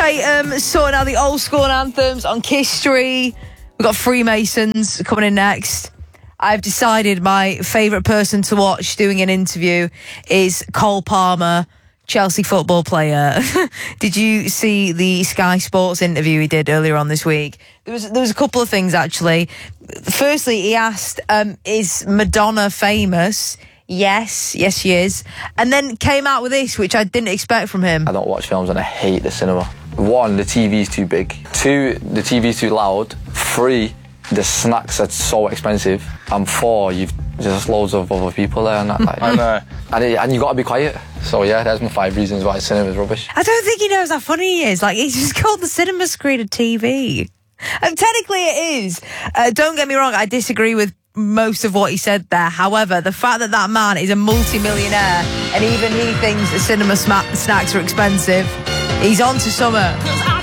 Tatum sorting out the old school anthems on Kiss Street. We've got Freemasons coming in next. I've decided my favourite person to watch doing an interview is Cole Palmer, Chelsea football player. Did you see the Sky Sports interview he did earlier on this week? There was a couple of things, actually. Firstly, he asked, is Madonna famous? Yes, she is. And then came out with this, which I didn't expect from him. I don't watch films and I hate the cinema. 1, the TV's too big. 2, the TV's too loud. 3, the snacks are so expensive. And 4, there's just loads of other people there and that. Like, and you got to be quiet. So yeah, there's my 5 reasons why cinema's rubbish. I don't think he knows how funny he is. Like, he's just called the cinema screen a TV. And technically it is. Don't get me wrong, I disagree with most of what he said there. However, the fact that man is a multi-millionaire and even he thinks the cinema snacks are expensive, he's on to summer.